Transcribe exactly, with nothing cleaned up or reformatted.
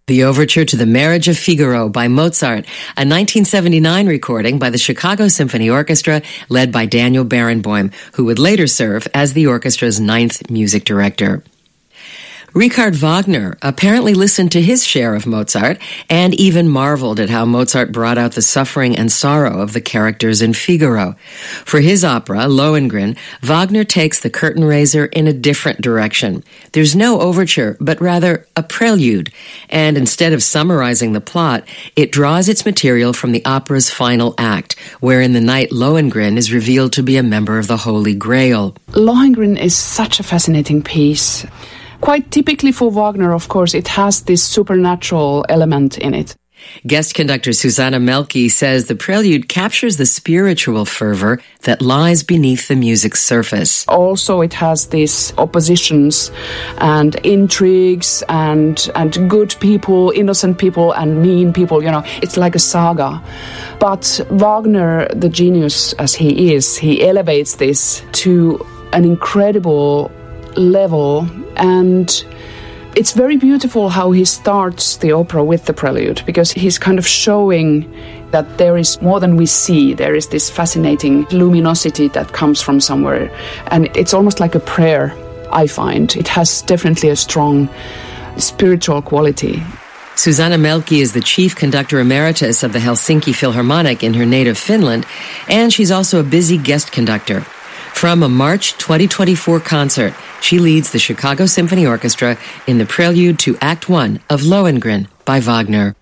The overture to The Marriage of Figaro by Mozart, a nineteen seventy-nine recording by the Chicago Symphony Orchestra led by Daniel Barenboim, who would later serve as the orchestra's ninth music director. Richard Wagner apparently listened to his share of Mozart and even marveled at how Mozart brought out the suffering and sorrow of the characters in Figaro. For his opera, Lohengrin, Wagner takes the curtain raiser in a different direction. There's no overture, but rather a prelude, and instead of summarizing the plot, it draws its material from the opera's final act, where in the night Lohengrin is revealed to be a member of the Holy Grail. Lohengrin is such a fascinating piece. Quite typically for Wagner, of course, it has this supernatural element in it. Guest conductor Susanna Melke says the prelude captures the spiritual fervor that lies beneath the music's surface. Also, it has these oppositions and intrigues and and good people, innocent people and mean people, you know. It's like a saga. But Wagner, the genius as he is, he elevates this to an incredible level, and it's very beautiful how he starts the opera with the prelude, because he's kind of showing that there is more than we see. There is this fascinating luminosity that comes from somewhere, and it's almost like a prayer, I find. It has definitely a strong spiritual quality. Susanna Melke is the chief conductor emeritus of the Helsinki Philharmonic in her native Finland, and she's also a busy guest conductor. From a March twenty twenty-four concert, she leads the Chicago Symphony Orchestra in the prelude to Act One of Lohengrin by Wagner.